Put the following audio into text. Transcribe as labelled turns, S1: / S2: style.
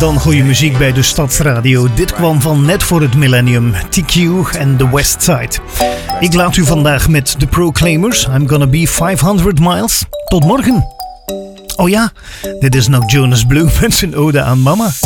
S1: dan goede muziek bij de Stadsradio. Dit kwam van net voor het millennium, TQ en The West Side. Ik laat u vandaag met The Proclaimers, I'm Gonna Be 500 Miles. Tot morgen. Oh ja, dit is nog Jonas Blue met zijn ode aan mama.